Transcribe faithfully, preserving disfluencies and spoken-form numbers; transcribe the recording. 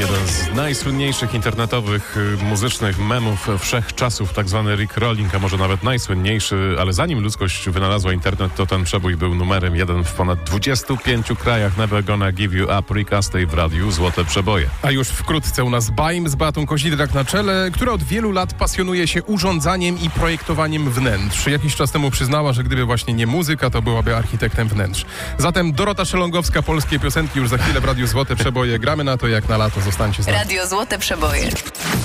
Jeden z najsłynniejszych internetowych muzycznych memów wszechczasów, tak zwany Rick Rolling, a może nawet najsłynniejszy, ale zanim ludzkość wynalazła internet, to ten przebój był numerem jeden w ponad dwudziestu pięciu krajach. Never Gonna Give You Up, Rick Astley w radiu Złote Przeboje. A już wkrótce u nas Baim z Beatą Kozidrak na czele, która od wielu lat pasjonuje się urządzaniem i projektowaniem wnętrz. Jakiś czas temu przyznała, że gdyby właśnie nie muzyka, to byłaby architektem wnętrz. Zatem Dorota Szelongowska, polskie piosenki już za chwilę w radiu Złote Przeboje. Gramy na to jak na lato. Zostańcie z nami. Radio Złote Przeboje.